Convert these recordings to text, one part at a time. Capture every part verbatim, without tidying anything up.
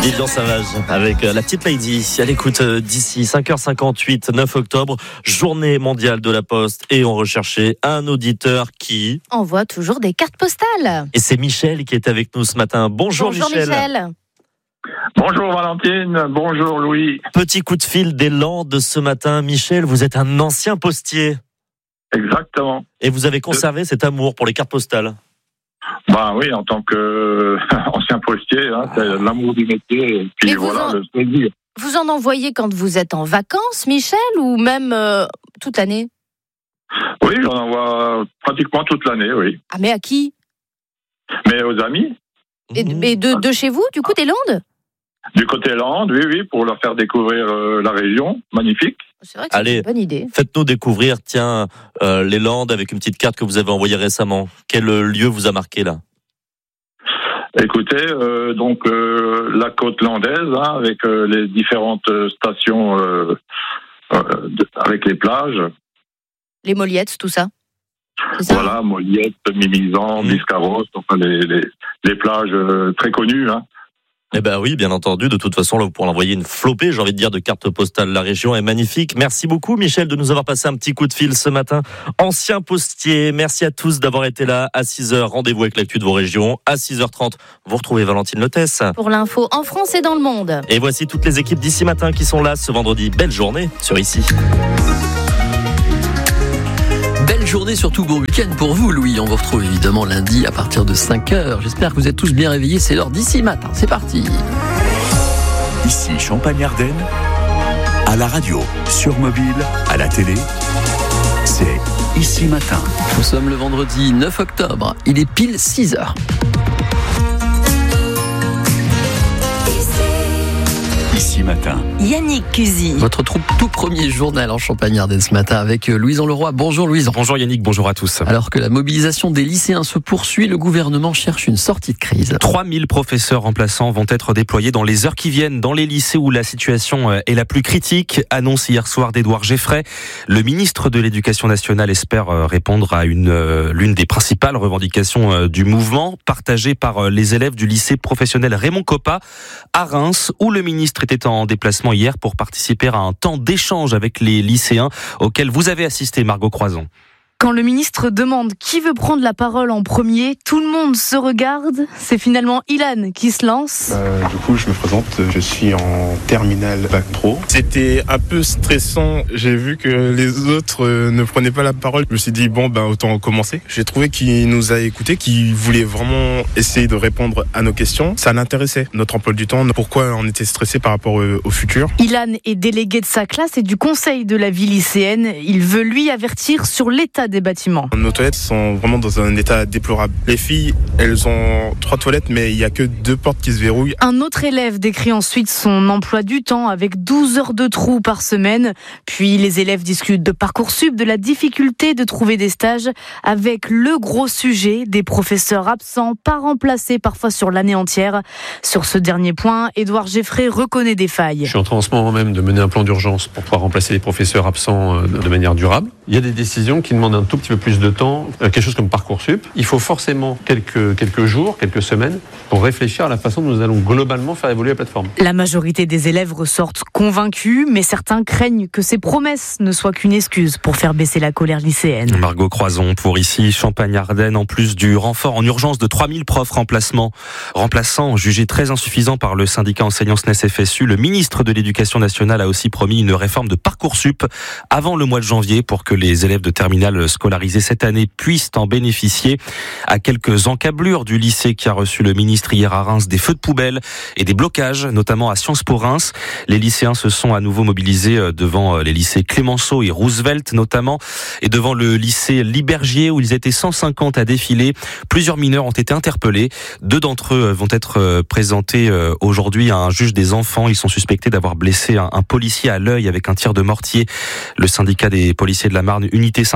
Lilian Savage avec la petite Lady à l'écoute d'ici cinq heures cinquante-huit, neuf octobre, journée mondiale de la Poste, et on recherchait un auditeur qui envoie toujours des cartes postales. Et c'est Michel qui est avec nous ce matin. Bonjour, Bonjour Michel. Michel. Bonjour Valentine, bonjour Louis. Petit coup de fil des Landes ce matin. Michel, vous êtes un ancien postier. Exactement. Et vous avez conservé cet amour pour les cartes postales. Bah oui, en tant qu'ancien postier, hein, c'est l'amour du métier, et puis Et voilà, en... le plaisir. Vous en envoyez quand vous êtes en vacances, Michel, ou même euh, toute l'année? Oui, j'en envoie pratiquement toute l'année, oui. Ah, mais à qui? Mais aux amis. Et, Mmh. et de, de chez vous, du coup, des Landes? Du côté Landes, oui, oui, pour leur faire découvrir euh, la région, magnifique. C'est vrai que c'est Allez. une bonne idée. Faites-nous découvrir, tiens, euh, les Landes avec une petite carte que vous avez envoyée récemment. Quel lieu vous a marqué là? Écoutez, euh, donc euh, la côte landaise, hein, avec euh, les différentes stations, euh, euh, de, avec les plages. Les Moliettes, tout ça. C'est ça? Voilà, Molliette, Mimizan, Mmh. Biscarrosse, enfin les, les, les plages euh, très connues, hein. Eh ben oui, bien entendu. De toute façon, là, vous pourrez envoyer une flopée, j'ai envie de dire, de cartes postales. La région est magnifique. Merci beaucoup, Michel, de nous avoir passé un petit coup de fil ce matin. Ancien postier, merci à tous d'avoir été là. À six heures, rendez-vous avec l'actu de vos régions. À six heures trente, vous retrouvez Valentine Lotès. Pour l'info en France et dans le monde. Et voici toutes les équipes d'ici matin qui sont là ce vendredi. Belle journée sur Ici. Belle journée, surtout bon week-end pour vous, Louis. On vous retrouve évidemment lundi à partir de cinq heures. J'espère que vous êtes tous bien réveillés. C'est l'heure d'ici matin. C'est parti. Ici Champagne-Ardenne, à la radio, sur mobile, à la télé, c'est Ici Matin. Nous sommes le vendredi neuf octobre. Il est pile six heures. Ici Matin. Yannick Cusy. Votre tout, tout premier journal en Champagne-Ardenne ce matin avec Louison Leroy. Bonjour Louison. Bonjour Yannick, bonjour à tous. Alors que la mobilisation des lycéens se poursuit, le gouvernement cherche une sortie de crise. trois mille professeurs remplaçants vont être déployés dans les heures qui viennent dans les lycées où la situation est la plus critique. Annonce hier soir d'Édouard Geffray. Le ministre de l'Éducation nationale espère répondre à une, l'une des principales revendications du mouvement, partagée par les élèves du lycée professionnel Raymond Coppa à Reims, où le ministre était en déplacement hier pour participer à un temps d'échange avec les lycéens auquel vous avez assisté, Margot Croison. Quand le ministre demande qui veut prendre la parole en premier, tout le monde se regarde. C'est finalement Ilan qui se lance. Euh, du coup, je me présente, je suis en terminale bac pro. C'était un peu stressant. J'ai vu que les autres euh, ne prenaient pas la parole. Je me suis dit, bon, ben, autant commencer. J'ai trouvé qu'il nous a écoutés, qu'il voulait vraiment essayer de répondre à nos questions. Ça l'intéressait, notre emploi du temps, pourquoi on était stressé par rapport au, au futur. Ilan est délégué de sa classe et du conseil de la vie lycéenne. Il veut lui avertir sur l'état des bâtiments. Nos toilettes sont vraiment dans un état déplorable. Les filles, elles ont trois toilettes, mais il n'y a que deux portes qui se verrouillent. Un autre élève décrit ensuite son emploi du temps avec douze heures de trou par semaine. Puis les élèves discutent de Parcoursup, de la difficulté de trouver des stages, avec le gros sujet des professeurs absents, pas remplacés parfois sur l'année entière. Sur ce dernier point, Édouard Geffray reconnaît des failles. Je suis en train en ce moment même de mener un plan d'urgence pour pouvoir remplacer les professeurs absents de manière durable. Il y a des décisions qui demandent un tout petit peu plus de temps, quelque chose comme Parcoursup. Il faut forcément quelques, quelques jours, quelques semaines pour réfléchir à la façon dont nous allons globalement faire évoluer la plateforme. La majorité des élèves ressortent convaincus, mais certains craignent que ces promesses ne soient qu'une excuse pour faire baisser la colère lycéenne. Margot Croison pour Ici Champagne-Ardenne, en plus du renfort en urgence de trois mille profs remplacements, remplaçants jugés très insuffisants par le syndicat enseignants S N E S F S U. Le ministre de l'Éducation nationale a aussi promis une réforme de Parcoursup avant le mois de janvier pour que les élèves de terminale scolarisés cette année puissent en bénéficier. À quelques encablures du lycée qui a reçu le ministre hier à Reims, des feux de poubelle et des blocages, notamment à Sciences Po Reims. Les lycéens se sont à nouveau mobilisés devant les lycées Clémenceau et Roosevelt notamment, et devant le lycée Libergier où ils étaient cent cinquante à défiler. Plusieurs mineurs ont été interpellés. Deux d'entre eux vont être présentés aujourd'hui à un juge des enfants. Ils sont suspectés d'avoir blessé un policier à l'œil avec un tir de mortier. Le syndicat des policiers de la Marne, Unité cinquante et un,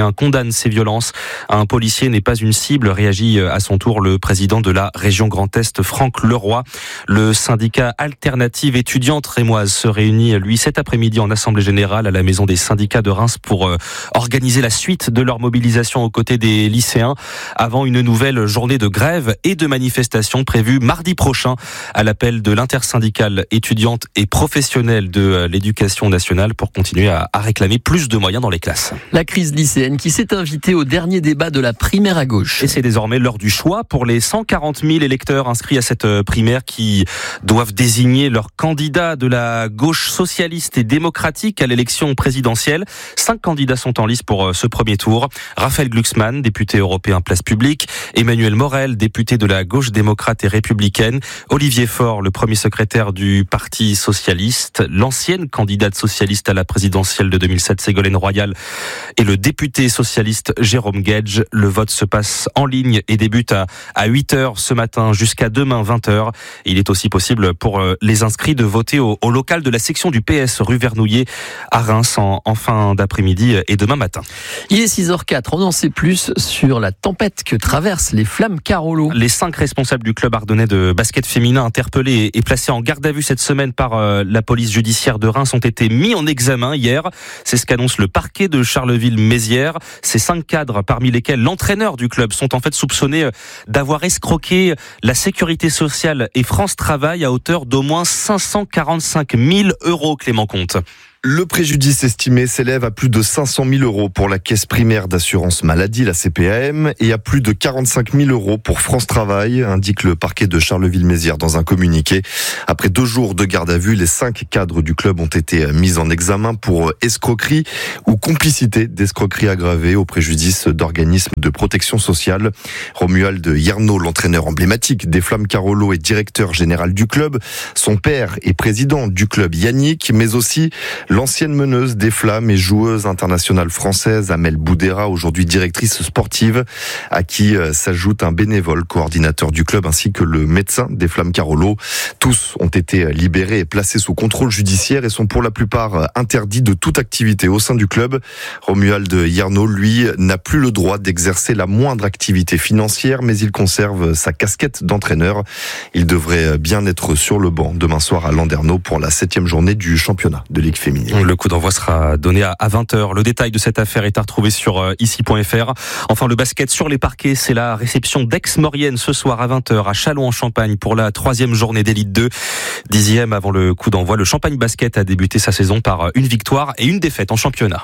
lycéens condamne ces violences. Un policier n'est pas une cible, réagit à son tour le président de la région Grand Est, Franck Leroy. Le syndicat Alternative étudiante rémoise se réunit, lui, cet après-midi en assemblée générale à la maison des syndicats de Reims pour euh, organiser la suite de leur mobilisation aux côtés des lycéens avant une nouvelle journée de grève et de manifestation prévue mardi prochain à l'appel de l'intersyndicale étudiante et professionnelle de l'éducation nationale pour continuer à, à réclamer plus de moyens dans les classes. La crise lycéenne qui s'est invitée au dernier débat de la primaire à gauche. Et c'est désormais l'heure du choix pour les cent quarante mille électeurs inscrits à cette primaire qui doivent désigner leur candidat de la gauche socialiste et démocratique à l'élection présidentielle. Cinq candidats sont en lice pour ce premier tour. Raphaël Glucksmann, député européen Place Publique. Emmanuel Morel, député de la gauche démocrate et républicaine. Olivier Faure, le premier secrétaire du Parti socialiste. L'ancienne candidate socialiste à la présidentielle de deux mille sept, Ségolène Royal, et le député socialiste Jérôme Guedj. Le vote se passe en ligne et débute à, à huit heures ce matin jusqu'à demain vingt heures. Il est aussi possible pour les inscrits de voter au, au local de la section du P S rue Vernouillet à Reims en, en fin d'après-midi et demain matin. Il est six heures quatre, on en sait plus sur la tempête que traversent les Flammes Carolo. Les cinq responsables du club ardennais de basket féminin interpellés et placés en garde à vue cette semaine par euh, la police judiciaire de Reims ont été mis en examen hier. C'est ce qu'annonce le parquet de Charleville-Mézières. Ces cinq cadres, parmi lesquels l'entraîneur du club, sont en fait soupçonnés d'avoir escroqué la sécurité sociale et France Travail à hauteur d'au moins cinq cent quarante-cinq mille euros, Clément Comte. Le préjudice estimé s'élève à plus de cinq cent mille euros pour la caisse primaire d'assurance maladie, la C P A M, et à plus de quarante-cinq mille euros pour France Travail, indique le parquet de Charleville-Mézières dans un communiqué. Après deux jours de garde à vue, les cinq cadres du club ont été mis en examen pour escroquerie ou complicité d'escroquerie aggravée au préjudice d'organismes de protection sociale. Romuald Yernaud, l'entraîneur emblématique des Flammes Carolo et directeur général du club, son père est président du club Yannick, mais aussi l'ancienne meneuse des Flammes et joueuse internationale française Amel Boudera, aujourd'hui directrice sportive, à qui s'ajoute un bénévole coordinateur du club ainsi que le médecin des Flammes Carolo. Tous ont été libérés et placés sous contrôle judiciaire et sont pour la plupart interdits de toute activité au sein du club. Romuald Yernaud, lui, n'a plus le droit d'exercer la moindre activité financière, mais il conserve sa casquette d'entraîneur. Il devrait bien être sur le banc demain soir à Landerneau pour la septième journée du championnat de Ligue féminine. Le coup d'envoi sera donné à vingt heures. Le détail de cette affaire est à retrouver sur ici point f r. Enfin, le basket sur les parquets, c'est la réception d'Aix-Maurienne ce soir à vingt heures à Châlons-en-Champagne pour la troisième journée d'élite deux. Dixième avant le coup d'envoi, le Champagne Basket a débuté sa saison par une victoire et une défaite en championnat.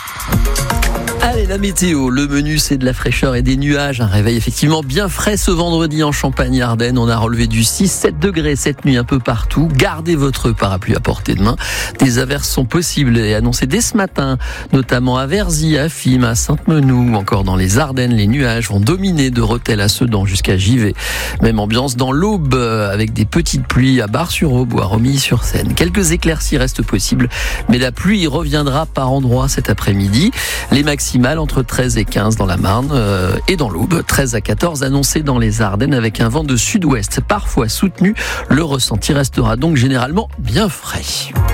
Allez, la météo, le menu c'est de la fraîcheur et des nuages, un réveil effectivement bien frais ce vendredi en Champagne-Ardenne. On a relevé du six à sept degrés cette nuit un peu partout. Gardez votre parapluie à portée de main. Des averses sont possibles et annoncées dès ce matin, notamment à Verzy, à Fismes, à Sainte-Menou ou encore dans les Ardennes. Les nuages vont dominer de Rethel à Sedan jusqu'à Givet. Même ambiance dans l'Aube avec des petites pluies à Bar-sur-Aube ou à Romilly-sur-Seine. Quelques éclaircies restent possibles, mais la pluie reviendra par endroits cet après-midi. Les maximales entre treize et quinze dans la Marne euh, et dans l'Aube, treize à quatorze annoncés dans les Ardennes avec un vent de sud-ouest parfois soutenu. Le ressenti restera donc généralement bien frais.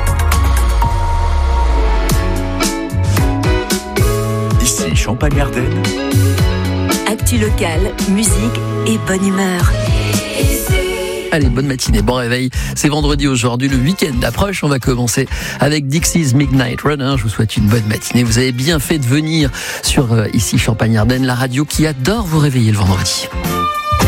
Ici Champagne-Ardenne. Actu locale, musique et bonne humeur. Allez, bonne matinée, bon réveil. C'est vendredi aujourd'hui, le week-end approche. On va commencer avec Dixie's Midnight Runner. Je vous souhaite une bonne matinée. Vous avez bien fait de venir sur euh, ici Champagne-Ardenne, la radio qui adore vous réveiller le vendredi.